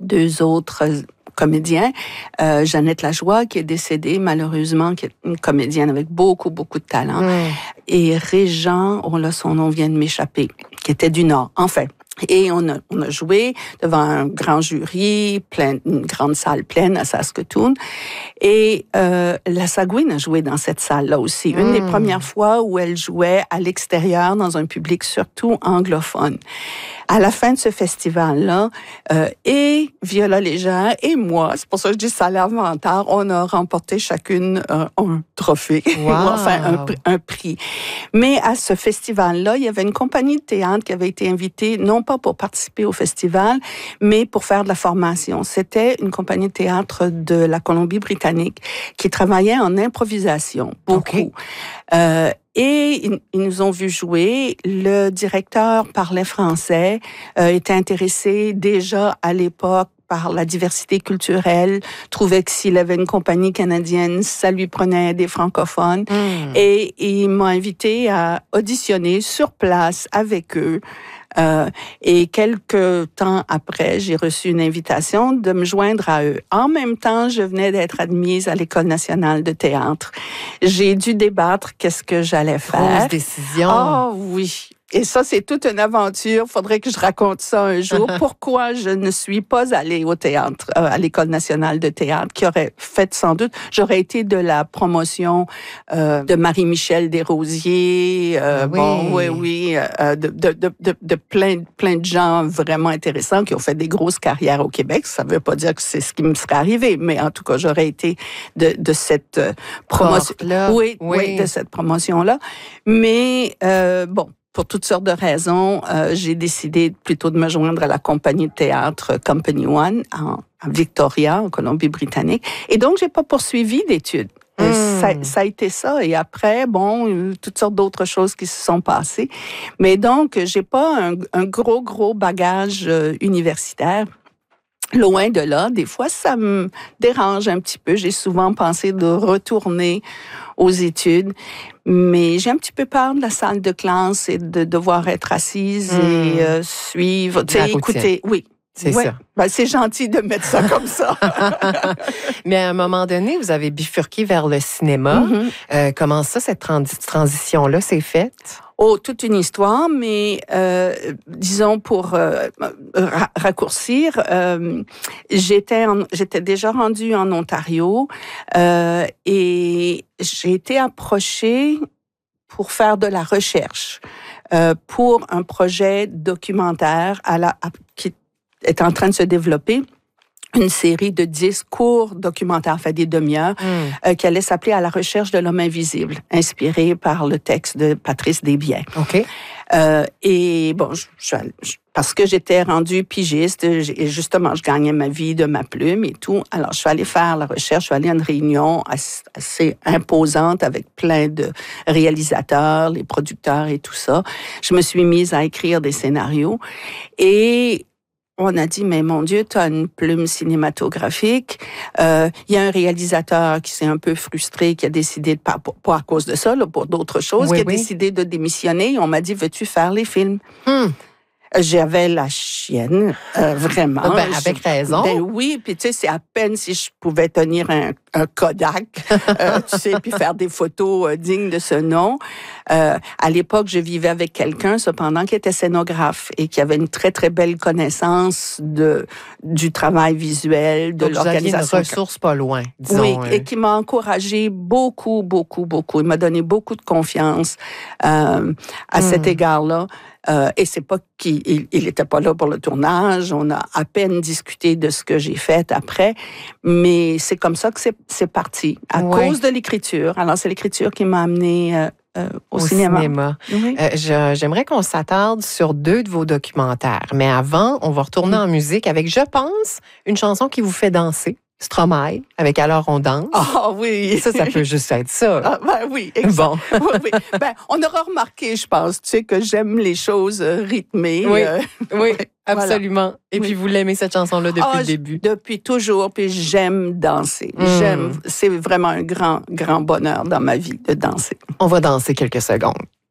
2 autres comédiens. Jeannette Lajoie, qui est décédée malheureusement, qui est une comédienne avec beaucoup, beaucoup de talent. Et Régent, son nom vient de m'échapper, qui était du Nord. Enfin, et on a joué devant un grand jury, une grande salle pleine à Saskatoon. Et la Sagouine a joué dans cette salle-là aussi. Une des premières fois où elle jouait à l'extérieur, dans un public surtout anglophone. À la fin de ce festival-là, et Viola Légère et moi, c'est pour ça que je dis salaire mentor, on a remporté chacune un trophée, wow. Enfin un prix. Mais à ce festival-là, il y avait une compagnie de théâtre qui avait été invitée, non pas pour participer au festival, mais pour faire de la formation. C'était une compagnie de théâtre de la Colombie-Britannique qui travaillait en improvisation, beaucoup. Okay. Et ils nous ont vu jouer. Le directeur parlait français, était intéressé déjà à l'époque par la diversité culturelle, trouvait que s'il avait une compagnie canadienne, ça lui prenait des francophones. Et il m'a invité à auditionner sur place avec eux. Et quelques temps après, j'ai reçu une invitation de me joindre à eux. En même temps, je venais d'être admise à l'École nationale de théâtre. J'ai dû débattre qu'est-ce que j'allais faire. Grosse décision. Ah oui. Et ça, c'est toute une aventure. Faudrait que je raconte ça un jour. Pourquoi je ne suis pas allée au théâtre, à l'École nationale de théâtre, qui aurait fait sans doute, j'aurais été de la promotion de Marie-Michel Desrosiers, de plein de gens vraiment intéressants qui ont fait des grosses carrières au Québec. Ça veut pas dire que c'est ce qui me serait arrivé, mais en tout cas, j'aurais été de cette promotion. Oui, de cette promotion-là. Mais bon. Pour toutes sortes de raisons, j'ai décidé plutôt de me joindre à la compagnie de théâtre Company One à Victoria, en Colombie-Britannique. Et donc, j'ai pas poursuivi d'études. Ça a été ça. Et après, bon, toutes sortes d'autres choses qui se sont passées. Mais donc, j'ai pas un gros bagage universitaire. Loin de là, des fois, ça me dérange un petit peu. J'ai souvent pensé de retourner aux études, mais j'ai un petit peu peur de la salle de classe et de devoir être assise et suivre. Tu sais, écouter, oui. C'est ça. Ben, c'est gentil de mettre ça comme ça. Mais à un moment donné, vous avez bifurqué vers le cinéma. Comment ça, cette transition-là s'est faite? Oh, toute une histoire, mais disons pour raccourcir, j'étais déjà rendue en Ontario et j'ai été approchée pour faire de la recherche pour un projet documentaire qui est en train de se développer. Une série de 10 courts documentaires, fait des demi-heures, qui allait s'appeler « À la recherche de l'homme invisible », inspiré par le texte de Patrice Desbiens. OK. Et bon, parce que j'étais rendue pigiste, et justement, je gagnais ma vie de ma plume et tout. Alors, je suis allée faire la recherche, je suis allée à une réunion assez imposante avec plein de réalisateurs, les producteurs et tout ça. Je me suis mise à écrire des scénarios et on a dit, mais mon Dieu, tu as une plume cinématographique. Il y a un réalisateur qui s'est un peu frustré, qui a décidé, pas à cause de ça, là, pour d'autres choses, qui a décidé de démissionner. On m'a dit, veux-tu faire les films? J'avais la chienne, vraiment. Ben, avec raison. Ben oui, puis tu sais, c'est à peine si je pouvais tenir un Kodak, tu sais, puis faire des photos dignes de ce nom. À l'époque, je vivais avec quelqu'un, cependant, qui était scénographe et qui avait une très, très belle connaissance du travail visuel, de l'organisation. Donc, vous aviez une ressource pas loin, disons. Oui, et qui m'a encouragée beaucoup. Il m'a donné beaucoup de confiance à cet égard-là. Et c'est pas qu'il était pas là pour le tournage. On a à peine discuté de ce que j'ai fait après, mais c'est comme ça que c'est parti à cause de l'écriture. Alors c'est l'écriture qui m'a amenée au cinéma. Oui. J'aimerais qu'on s'attarde sur 2 de vos documentaires, mais avant, on va retourner en musique avec, je pense, une chanson qui vous fait danser. Stromae, avec Alors on danse. Ah oui! Ça peut juste être ça. Ah, ben oui, exact. Bon. oui. Ben, on aura remarqué, je pense, tu sais, que j'aime les choses rythmées. Oui, absolument. Voilà. Et puis, vous l'aimez, cette chanson-là, depuis le début? Depuis toujours, puis j'aime danser. C'est vraiment un grand bonheur dans ma vie de danser. On va danser quelques secondes.